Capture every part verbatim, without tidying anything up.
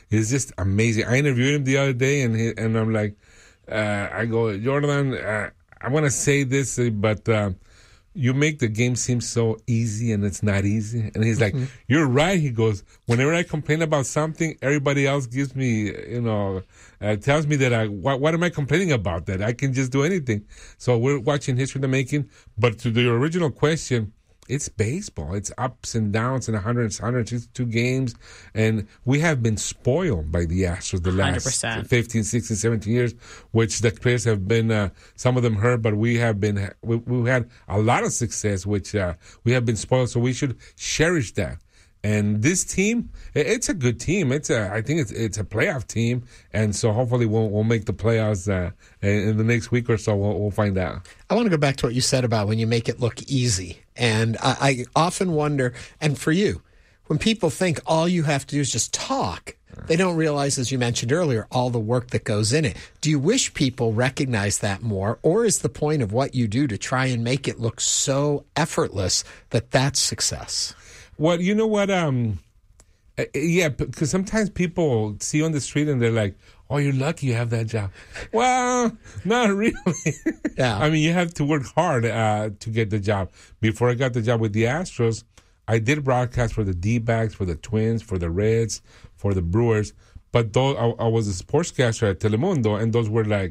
is just amazing. I interviewed him the other day, and he, and I'm like, uh, I go, Jordan, uh, I want to say this, but uh, you make the game seem so easy, and it's not easy. And he's like, mm-hmm. You're right. He goes, whenever I complain about something, everybody else gives me, you know, uh, tells me that I, what, what am I complaining about? That I can just do anything. So we're watching History in the Making. But to the original question, it's baseball. It's ups and downs in one hundred, one hundred sixty-two games. And we have been spoiled by the Astros the last one hundred percent. fifteen, sixteen, seventeen years, which the players have been, uh, some of them hurt, but we have been, we, we've had a lot of success, which uh, we have been spoiled. So we should cherish that. And this team, it's a good team. It's a, I think it's it's a playoff team, and so hopefully we'll we'll make the playoffs uh, in the next week or so. We'll, we'll find out. I want to go back to what you said about when you make it look easy, and I, I often wonder, and for you, when people think all you have to do is just talk, they don't realize, as you mentioned earlier, all the work that goes in it. Do you wish people recognize that more, or is the point of what you do to try and make it look so effortless that that's success? Well, you know what? Um, uh, yeah, because sometimes people see on the street and they're like, oh, you're lucky you have that job. Well, not really. Yeah. I mean, you have to work hard uh, to get the job. Before I got the job with the Astros, I did broadcast for the D-backs, for the Twins, for the Reds, for the Brewers. But though I, I was a sportscaster at Telemundo, and those were like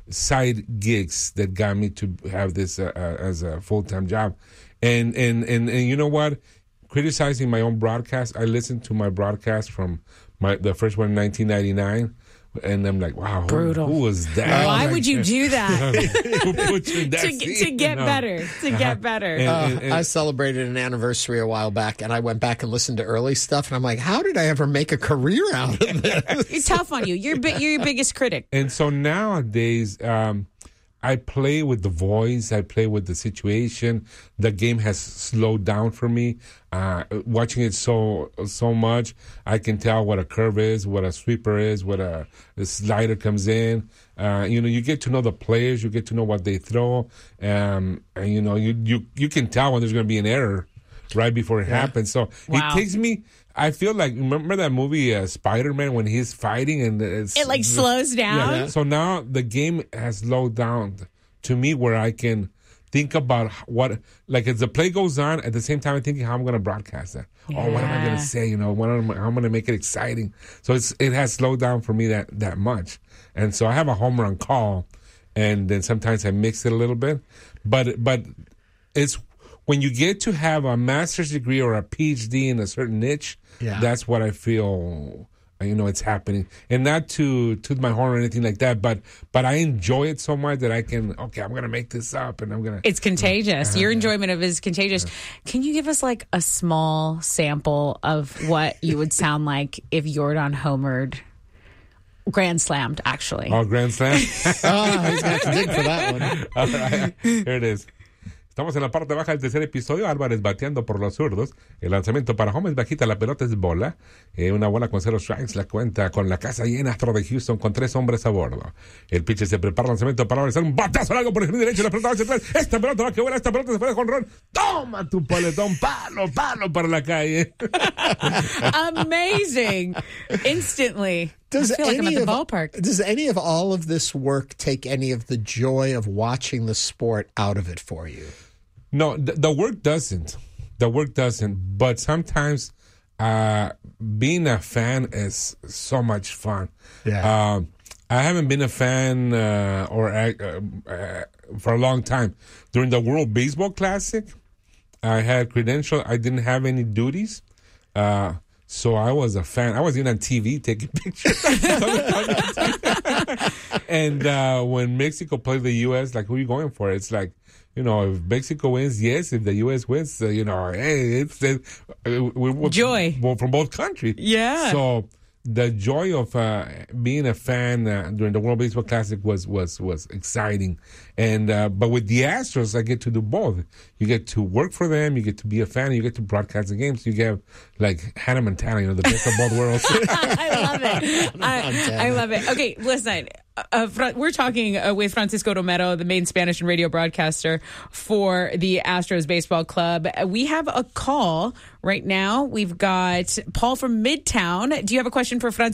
side gigs that got me to have this uh, uh, as a full-time job. And, and, and, and you know what? Criticizing my own broadcast, I listened to my broadcast from my the first one in nineteen ninety-nine, and I'm like, wow, who, who was that? Why would you do that? Who put you in that to, seat? to get no. better, to uh-huh. get better. And, and, and, uh, I celebrated an anniversary a while back, and I went back and listened to early stuff, and I'm like, how did I ever make a career out of this? It's tough on you. You're, you're your biggest critic. And so nowadays, um, I play with the voice. I play with the situation. The game has slowed down for me. Uh, watching it so so much, I can tell what a curve is, what a sweeper is, what a, a slider comes in. Uh, you know, you get to know the players. You get to know what they throw. Um, and, you know, you, you, you can tell when there's going to be an error right before it yeah. happens. So wow. it takes me... I feel like, remember that movie uh, Spider-Man when he's fighting and it's, it like slows down? Yeah. So now the game has slowed down to me where I can think about what, like as the play goes on, at the same time I'm thinking how I'm going to broadcast that. Yeah. Oh, what am I going to say? You know, what am I, how I'm going to make it exciting? So it's it has slowed down for me that, that much. And so I have a home run call, and then sometimes I mix it a little bit. But But it's when you get to have a master's degree or a P H D in a certain niche, yeah. that's what I feel, you know, it's happening. And not to toot my horn or anything like that, but but I enjoy it so much that I can, okay, I'm going to make this up and I'm going to... It's contagious. Uh-huh. Your enjoyment of it is contagious. Uh-huh. Can you give us like a small sample of what you would sound like if Jordan homered? Grand slammed, actually. Oh, grand slam? Oh, he's got to dig for that one. All right. Here it is. Estamos en la parte baja del tercer episodio. Álvarez bateando por los zurdos. El lanzamiento para home es bajita, la pelota es bola. Eh, una bola con cero strikes. La cuenta con la casa llena. Astro de Houston con tres hombres a bordo. El pitcher se prepara el lanzamiento para lanzar un batazo largo por el jardín derecho. La pelota va hacia atrás. Esta pelota va que vuela. Esta pelota se fue de jonrón. Toma tu paletón. Palo, palo para la calle. Amazing. Instantly. Does I feel like I'm at the of, ballpark. Does any of all of this work take any of the joy of watching the sport out of it for you? No, the, the work doesn't. The work doesn't. But sometimes uh, being a fan is so much fun. Yeah. Um, I haven't been a fan uh, or uh, uh, for a long time. During the World Baseball Classic, I had credential. I didn't have any duties. Uh, so I was a fan. I was even on T V taking pictures. And uh, when Mexico played the U S, like, who are you going for? It's like, you know, if Mexico wins, yes. If the U S wins, uh, you know, hey, it's uh, we're, we're joy we're from both countries. Yeah. So the joy of uh, being a fan uh, during the World Baseball Classic was was was exciting. And uh, but with the Astros, I get to do both. You get to work for them, you get to be a fan, and you get to broadcast the games. You get like Hannah Montana, you know, the best of both worlds. I love it. I, I love it. Okay, listen. Uh, we're talking uh, with Francisco Romero, the main Spanish and radio broadcaster for the Astros Baseball Club. We have a call right now. We've got Paul from Midtown. Do you have a question for Francisco?